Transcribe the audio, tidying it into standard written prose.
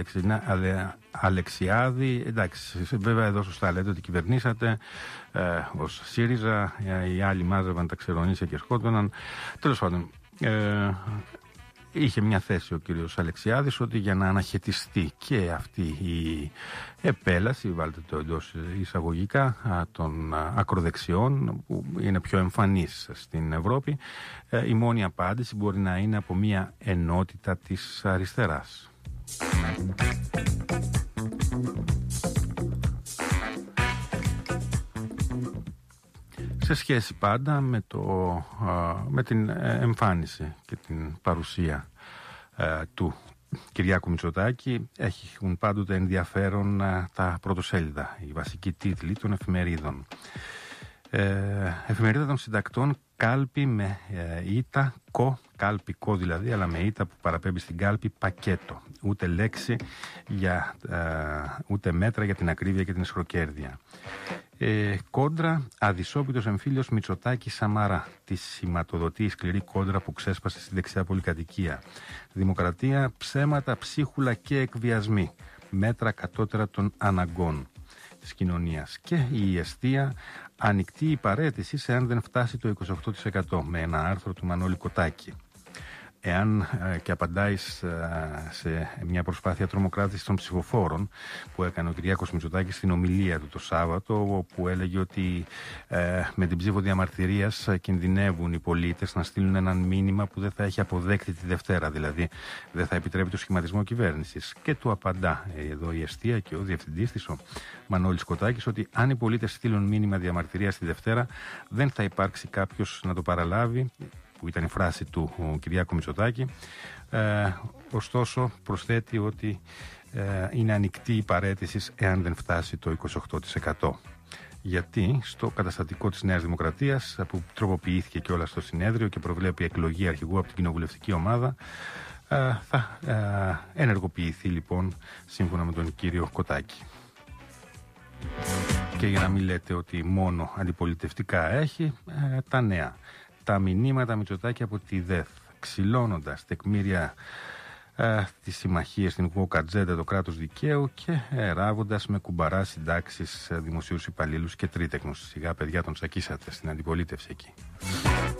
Αλεξιάδη, εντάξει, βέβαια εδώ σωστά λέτε ότι κυβερνήσατε ως ΣΥΡΙΖΑ, οι άλλοι μάζευαν τα ξερονίσια και σκότωναν. Τέλος πάντων, είχε μια θέση ο κύριος Αλεξιάδης ότι για να αναχαιτιστεί και αυτή η επέλαση, βάλτε το εντός εισαγωγικά, των ακροδεξιών που είναι πιο εμφανής στην Ευρώπη, η μόνη απάντηση μπορεί να είναι από μια ενότητα της αριστεράς. Σε σχέση πάντα με την εμφάνιση και την παρουσία του Κυριάκου Μητσοτάκη, έχουν πάντοτε ενδιαφέρον τα πρωτοσέλιδα, οι βασικοί τίτλοι των εφημερίδων. Εφημερίδα των συντακτών, κάλπη με ήττα, κάλπικο δηλαδή, αλλά με ήττα που παραπέμπει στην κάλπη, πακέτο. Ούτε λέξη, ούτε μέτρα για την ακρίβεια και την αισχροκέρδεια. Κόντρα, αδυσόπιτος εμφύλιος Μητσοτάκη-Σαμαρά. Τη σηματοδοτεί η σκληρή κόντρα που ξέσπασε στη δεξιά πολυκατοικία. Δημοκρατία, ψέματα, ψίχουλα και εκβιασμοί. Μέτρα κατώτερα των αναγκών της κοινωνίας. Και η εστία, ανοιχτή η παραίτηση εάν δεν φτάσει το 28%, με ένα άρθρο του Μανώλη Κοτάκη. Εάν και απαντάει σε μια προσπάθεια τρομοκράτησης των ψηφοφόρων που έκανε ο Κυριάκος Μητσοτάκης στην ομιλία του το Σάββατο, όπου έλεγε ότι με την ψήφο διαμαρτυρίας κινδυνεύουν οι πολίτες να στείλουν έναν μήνυμα που δεν θα έχει αποδέκτη τη Δευτέρα, δηλαδή δεν θα επιτρέπει το σχηματισμό κυβέρνησης. Και του απαντά εδώ η εστία και ο διευθυντής της, ο Μανώλης Κοτάκης, ότι αν οι πολίτες στείλουν μήνυμα διαμαρτυρίας τη Δευτέρα, δεν θα υπάρξει κάποιος να το παραλάβει, που ήταν η φράση του Κυριάκου Μητσοτάκη. Ωστόσο προσθέτει ότι είναι ανοιχτή η παραίτηση εάν δεν φτάσει το 28%. Γιατί στο καταστατικό της Νέας Δημοκρατίας, που τροποποιήθηκε και όλα στο συνέδριο και προβλέπει εκλογή αρχηγού από την κοινοβουλευτική ομάδα, θα ενεργοποιηθεί λοιπόν σύμφωνα με τον κύριο Κοτάκη. Και για να μην λέτε ότι μόνο αντιπολιτευτικά έχει, τα νέα. Τα μηνύματα Μητσοτάκη από τη ΔΕΘ, ξυλώνοντας τεκμήρια τις συμμαχίες στην ΚΟΚΑΤΖΕΝΤΑ, το κράτος δικαίου, και ράβοντας με κουμπαρά συντάξεις δημοσίους υπαλλήλους και τρίτεκνους. Σιγά παιδιά, τον τσακίσατε στην αντιπολίτευση εκεί.